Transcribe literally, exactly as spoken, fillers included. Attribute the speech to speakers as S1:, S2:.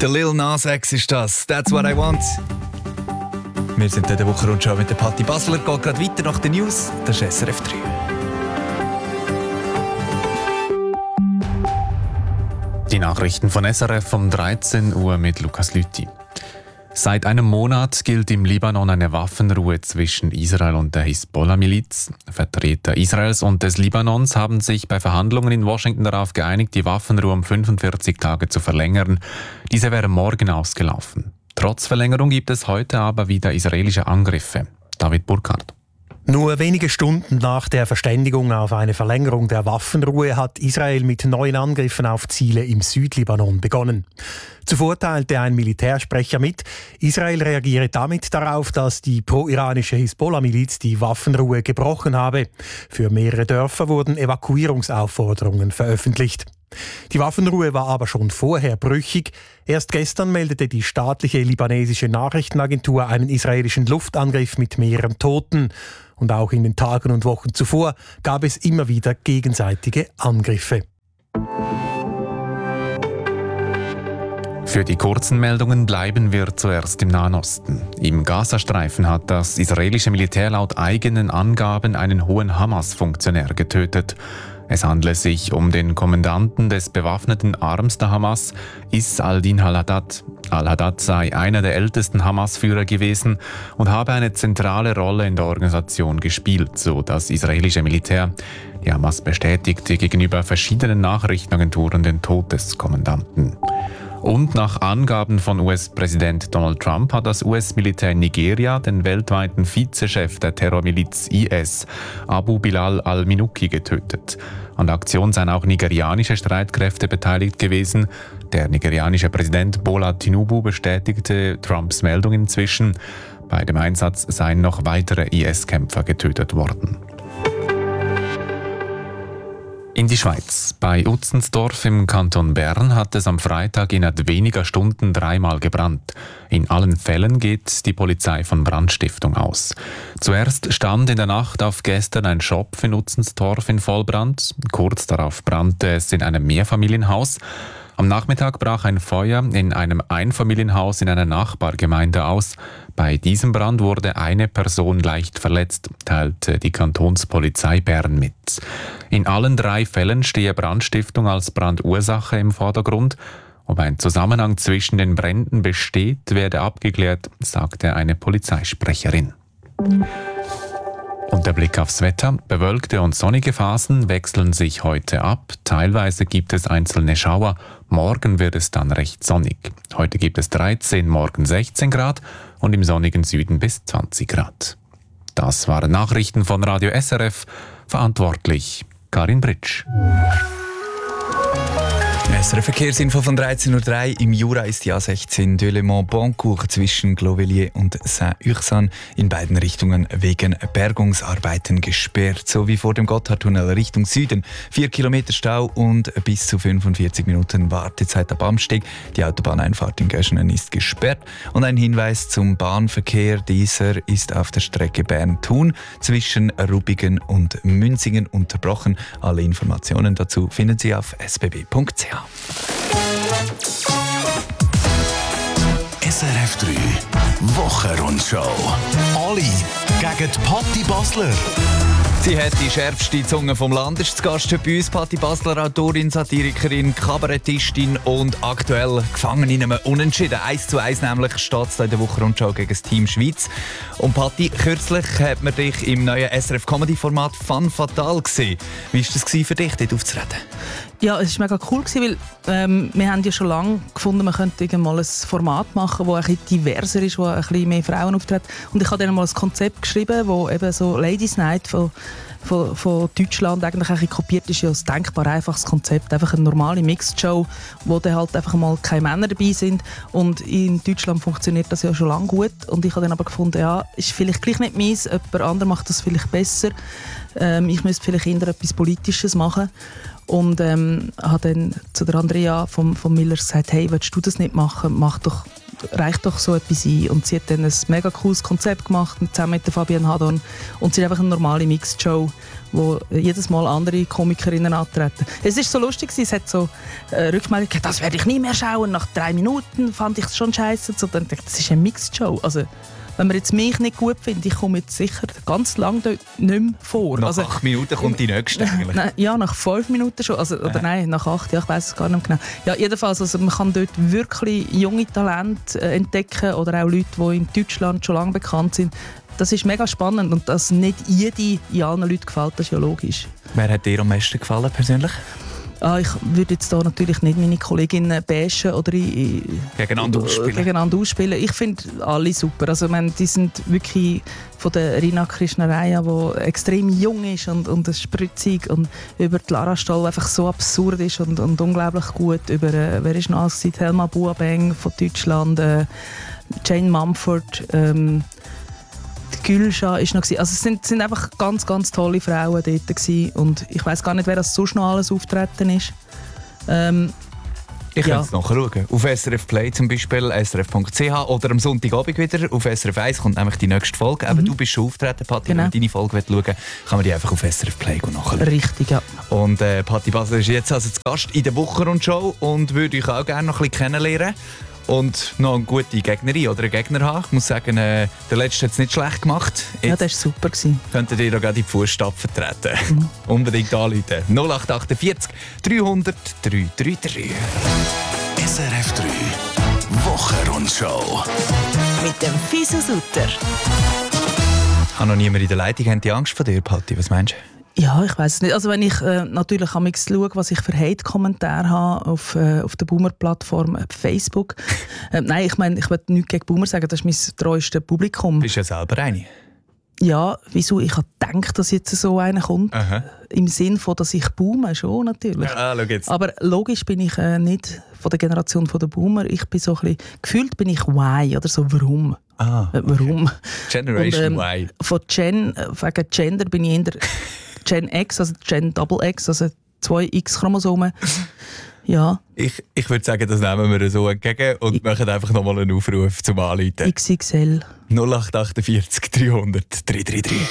S1: Der Lil Nas X ist das. That's what I want. Wir sind in der Woche und schon mit der Patti Basler. Geht gerade weiter nach den News. Das ist S R F drei.
S2: Die Nachrichten von S R F um dreizehn Uhr mit Lukas Lüthi. Seit einem Monat gilt im Libanon eine Waffenruhe zwischen Israel und der Hisbollah-Miliz. Vertreter Israels und des Libanons haben sich bei Verhandlungen in Washington darauf geeinigt, die Waffenruhe um fünfundvierzig Tage zu verlängern. Diese wäre morgen ausgelaufen. Trotz Verlängerung gibt es heute aber wieder israelische Angriffe. David Burkhardt.
S3: Nur wenige Stunden nach der Verständigung auf eine Verlängerung der Waffenruhe hat Israel mit neuen Angriffen auf Ziele im Südlibanon begonnen. Zuvor teilte ein Militärsprecher mit, Israel reagiere damit darauf, dass die pro-iranische Hisbollah-Miliz die Waffenruhe gebrochen habe. Für mehrere Dörfer wurden Evakuierungsaufforderungen veröffentlicht. Die Waffenruhe war aber schon vorher brüchig. Erst gestern meldete die staatliche libanesische Nachrichtenagentur einen israelischen Luftangriff mit mehreren Toten. Und auch in den Tagen und Wochen zuvor gab es immer wieder gegenseitige Angriffe.
S2: Für die kurzen Meldungen bleiben wir zuerst im Nahen Osten. Im Gazastreifen hat das israelische Militär laut eigenen Angaben einen hohen Hamas-Funktionär getötet. Es handle sich um den Kommandanten des bewaffneten Arms der Hamas, Is al-Din al-Haddad. Al-Haddad sei einer der ältesten Hamas-Führer gewesen und habe eine zentrale Rolle in der Organisation gespielt, so das israelische Militär. Die Hamas bestätigte gegenüber verschiedenen Nachrichtenagenturen den Tod des Kommandanten. Und nach Angaben von U S-Präsident Donald Trump hat das U S-Militär in Nigeria den weltweiten Vizechef der Terrormiliz I S, Abu Bilal al-Minuki, getötet. An der Aktion seien auch nigerianische Streitkräfte beteiligt gewesen. Der nigerianische Präsident Bola Tinubu bestätigte Trumps Meldung inzwischen. Bei dem Einsatz seien noch weitere I S-Kämpfer getötet worden. In die Schweiz. Bei Utzenstorf im Kanton Bern hat es am Freitag innerhalb weniger Stunden dreimal gebrannt. In allen Fällen geht die Polizei von Brandstiftung aus. Zuerst stand in der Nacht auf gestern ein Shop in Utzenstorf in Vollbrand. Kurz darauf brannte es in einem Mehrfamilienhaus. Am Nachmittag brach ein Feuer in einem Einfamilienhaus in einer Nachbargemeinde aus. Bei diesem Brand wurde eine Person leicht verletzt, teilte die Kantonspolizei Bern mit. In allen drei Fällen stehe Brandstiftung als Brandursache im Vordergrund. Ob ein Zusammenhang zwischen den Bränden besteht, werde abgeklärt, sagte eine Polizeisprecherin. Und der Blick aufs Wetter. Bewölkte und sonnige Phasen wechseln sich heute ab. Teilweise gibt es einzelne Schauer. Morgen wird es dann recht sonnig. Heute gibt es dreizehn, morgen sechzehn Grad und im sonnigen Süden bis zwanzig Grad. Das waren Nachrichten von Radio S R F. Verantwortlich Karin Britsch.
S1: S R F-Verkehrsinfo von dreizehn Uhr drei. Im Jura ist die A sechzehn Delémont-Boncourt zwischen Clovellier und Saint-Ursanne in beiden Richtungen wegen Bergungsarbeiten gesperrt. Sowie vor dem Gotthardtunnel Richtung Süden. Vier Kilometer Stau und bis zu fünfundvierzig Minuten Wartezeit ab Amsteg. Die Autobahneinfahrt in Göschenen ist gesperrt. Und ein Hinweis zum Bahnverkehr. Dieser ist auf der Strecke Bern-Thun zwischen Rubigen und Münzingen unterbrochen. Alle Informationen dazu finden Sie auf s b b punkt c h.
S4: S R F drei Wochenrundschau. Alle gegen die Patti Basler.
S1: Sie hat die schärfste Zunge vom Land. Ist zu Gast bei uns Patti Basler, Autorin, Satirikerin, Kabarettistin und aktuell gefangen in einem Unentschieden. eins zu eins nämlich steht es in der Wochenrundschau gegen das Team Schweiz. Und Patti, kürzlich hat man dich im neuen S R F-Comedy-Format «Fun Fatal» gesehen. Wie war das für dich, dort aufzutreten?
S5: Ja, es war mega cool, weil ähm, wir haben ja schon lange gefunden, man könnte mal ein Format machen, das ein bisschen diverser ist, wo ein bisschen mehr Frauen auftreten. Und ich habe dann mal ein Konzept geschrieben, wo eben so Ladies Night von, von, von Deutschland eigentlich ein bisschen kopiert ist. Ja, ein denkbar einfaches Konzept, einfach eine normale Mixed-Show, wo dann halt einfach mal keine Männer dabei sind. Und in Deutschland funktioniert das ja schon lange gut. Und ich habe dann aber gefunden, ja, ist vielleicht gleich nicht meins, jemand anderes macht das vielleicht besser. Ähm, ich müsste vielleicht eher etwas Politisches machen. Und ähm, habe dann zu der Andrea vom, vom Miller gesagt, hey, willst du das nicht machen? Mach doch reicht doch so etwas ein. Und sie hat dann ein mega cooles Konzept gemacht, zusammen mit der Fabienne Hadon. Und sie ist einfach eine normale Mixed-Show, wo jedes Mal andere Komikerinnen antreten. Es ist so lustig, es hat so äh, Rückmeldung gegeben, das werde ich nie mehr schauen. Nach drei Minuten fand ich es schon scheiße. So, dann dachte ich, das ist eine Mixed-Show. Also, wenn man jetzt mich nicht gut findet, ich komme jetzt sicher ganz lange dort nicht mehr vor.
S1: Nach
S5: also,
S1: acht Minuten kommt die nächste eigentlich.
S5: Nein, ja, nach fünf Minuten schon. Also, oder äh. nein, nach acht, ja, ich weiss es gar nicht mehr genau. Ja, jedenfalls, also man kann dort wirklich junge Talente äh, entdecken oder auch Leute, die in Deutschland schon lange bekannt sind. Das ist mega spannend und dass nicht jede in allen Leuten gefällt, das ist ja logisch.
S1: Wer hat dir am meisten gefallen persönlich?
S5: Ah, ich würde jetzt da natürlich nicht meine Kolleginnen bashen oder in,
S1: gegeneinander ausspielen.
S5: Gegeneinander ausspielen. Ich finde alle super. Also, ich meine, die sind wirklich von der Rina Krishnaraya, die extrem jung ist und, und spritzig und über die Lara Stoll einfach so absurd ist und, und unglaublich gut. Über, äh, wer ist noch alles? Helma Buabeng von Deutschland, äh, Jane Mumford, ähm, Gülscha ist noch gewesen. Also es sind, sind einfach ganz, ganz tolle Frauen dort gewesen. Und ich weiss gar nicht, wer das sonst noch alles auftreten ist. Ähm,
S1: ich
S5: ja.
S1: könnte es nachschauen. Auf S R F Play zum Beispiel, S R F Punkt C H oder am Sonntagabend wieder auf S R F eins kommt nämlich die nächste Folge. Mhm. Eben, du bist schon auftreten, Patti. Genau. Wenn man deine Folge schauen will, kann man die einfach auf S R F Play nachschauen.
S5: Richtig, ja.
S1: Und äh, Patti Basler ist jetzt also zu Gast in der Wochenrundschau und würde euch auch gerne noch ein bisschen kennenlernen. Und noch eine gute Gegnerin oder einen Gegner haben. Ich muss sagen, äh, der letzte hat es nicht schlecht gemacht. Jetzt
S5: ja, das war super.
S1: Könntet ihr da gerade in die Fußstapfen treten. Mhm. Unbedingt anrufen. null acht achtundvierzig dreihundert dreihundertdreiunddreißig.
S4: S R F drei Wochenrundschau.
S6: Mit dem Fisu Sutter.
S1: Ich habe noch niemand in der Leitung. Haben die Angst vor dir, Patti? Was meinst du?
S5: Ja, ich weiss es nicht. Also wenn ich äh, natürlich am X schaue, was ich für Hate-Kommentare habe auf, äh, auf der Boomer-Plattform äh, Facebook. äh, nein, ich meine, ich will nichts gegen Boomer sagen, das ist mein treuestes Publikum.
S1: Bist du ja selber eine?
S5: Ja, wieso? Ich habe gedacht, dass jetzt so einer kommt.
S1: Aha.
S5: Im Sinn von, dass ich boome, schon natürlich.
S1: Ja, schau jetzt.
S5: Aber logisch bin ich äh, nicht von der Generation der Boomer. Ich bin so ein bisschen, gefühlt bin ich Y oder so, warum?
S1: Ah, okay.
S5: äh, warum?
S1: Generation
S5: Und, ähm,
S1: Y.
S5: Von Gen, äh, wegen Gender bin ich in der Gen X, also Gen Double X, also zwei X-Chromosomen. Ja.
S1: Ich, ich würde sagen, das nehmen wir so entgegen und ich machen einfach nochmal einen Aufruf zum Anrufen.
S5: X X L.
S1: null acht achtundvierzig dreihundert dreihundertdreiunddreißig.